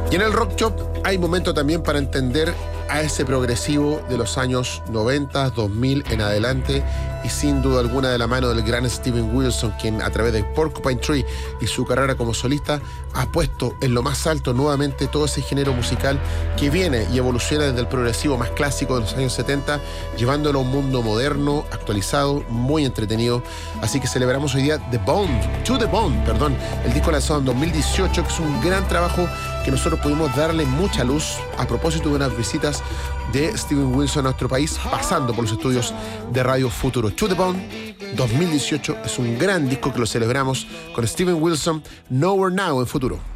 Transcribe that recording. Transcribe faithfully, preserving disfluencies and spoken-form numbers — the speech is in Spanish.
Y en el Rock Shop hay momento también para entender a ese progresivo de los años noventa, dos mil en adelante, y sin duda alguna de la mano del gran Steven Wilson, quien a través de Porcupine Tree y su carrera como solista ha puesto en lo más alto nuevamente todo ese género musical que viene y evoluciona desde el progresivo más clásico de los años setenta, llevándolo a un mundo moderno, actualizado, muy entretenido. Así que celebramos hoy día The Bone, To The Bone, perdón, el disco lanzado en dos mil dieciocho, que es un gran trabajo que nosotros pudimos darle mucha luz a propósito de unas visitas de Steven Wilson a nuestro país, pasando por los estudios de Radio Futuro. To The Bone dos mil dieciocho es un gran disco que lo celebramos con Steven Wilson, Nowhere Now en Futuro.